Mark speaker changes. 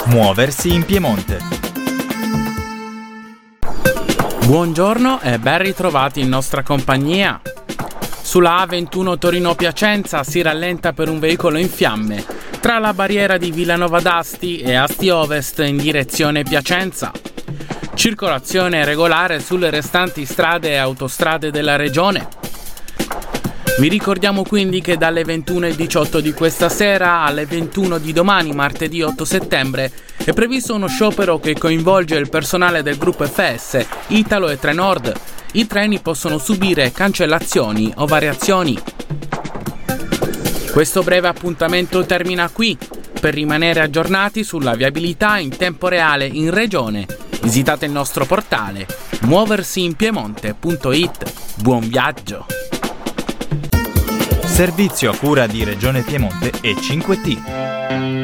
Speaker 1: Muoversi in Piemonte.
Speaker 2: Buongiorno e ben ritrovati in nostra compagnia. Sulla A21 Torino-Piacenza si rallenta per un veicolo in fiamme tra la barriera di Villanova d'Asti e Asti Ovest in direzione Piacenza. Circolazione regolare sulle restanti strade e autostrade della regione. Vi ricordiamo quindi che dalle 21:18 di questa sera alle 21 di domani, martedì 8 settembre, è previsto uno sciopero che coinvolge il personale del gruppo FS, Italo e Trenord. I treni possono subire cancellazioni o variazioni. Questo breve appuntamento termina qui. Per rimanere aggiornati sulla viabilità in tempo reale in regione, visitate il nostro portale muoversiinpiemonte.it. Buon viaggio!
Speaker 1: Servizio a cura di Regione Piemonte e 5T.